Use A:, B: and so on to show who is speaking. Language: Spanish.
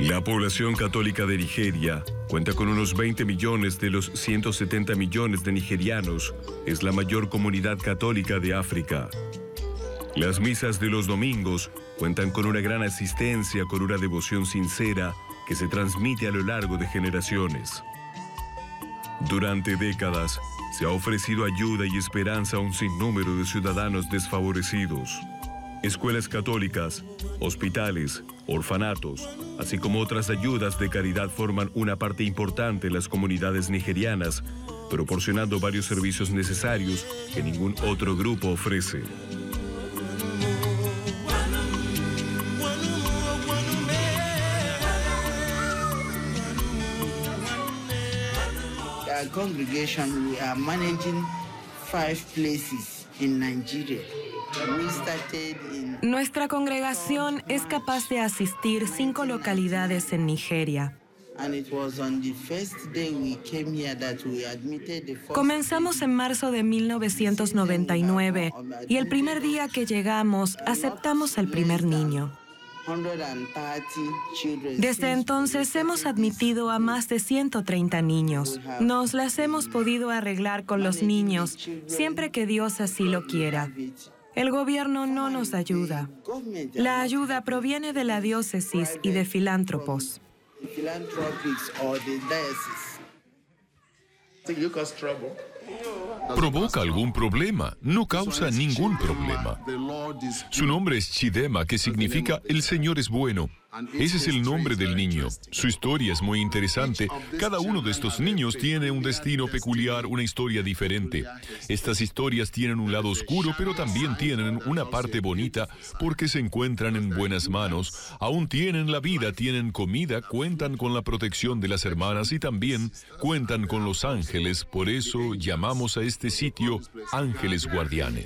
A: La población católica de Nigeria cuenta con unos 20 millones de los 170 millones de nigerianos. Es la mayor comunidad católica de África. Las misas de los domingos cuentan con una gran asistencia, con una devoción sincera que se transmite a lo largo de generaciones. Durante décadas se ha ofrecido ayuda y esperanza a un sinnúmero de ciudadanos desfavorecidos. Escuelas católicas, hospitales, orfanatos, así como otras ayudas de caridad forman una parte importante en las comunidades nigerianas, proporcionando varios servicios necesarios que ningún otro grupo ofrece.
B: Our congregation, we are managing 5 places in Nigeria.
C: Nuestra congregación es capaz de asistir 5 localidades en Nigeria. Comenzamos en marzo de 1999 y el primer día que llegamos aceptamos al primer niño. Desde entonces hemos admitido a más de 130 niños. Nos las hemos podido arreglar con los niños siempre que Dios así lo quiera. El gobierno no nos ayuda. La ayuda proviene de la diócesis y de filántropos.
D: ¿Provoca algún problema? No causa ningún problema. Su nombre es Chidema, que significa El Señor es bueno. Ese es el nombre del niño. Su historia es muy interesante. Cada uno de estos niños tiene un destino peculiar, una historia diferente. Estas historias tienen un lado oscuro, pero también tienen una parte bonita porque se encuentran en buenas manos. Aún tienen la vida, tienen comida, cuentan con la protección de las hermanas y también cuentan con los ángeles. Por eso llamamos a este sitio Ángeles Guardianes.